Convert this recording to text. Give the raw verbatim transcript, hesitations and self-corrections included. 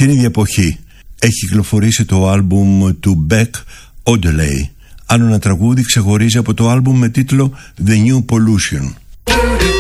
Την ίδια εποχή έχει κυκλοφορήσει το άλμπουμ του Beck, Odelay. Άλλο ένα τραγούδι ξεχωρίζει από το άλμπουμ με τίτλο The New Pollution.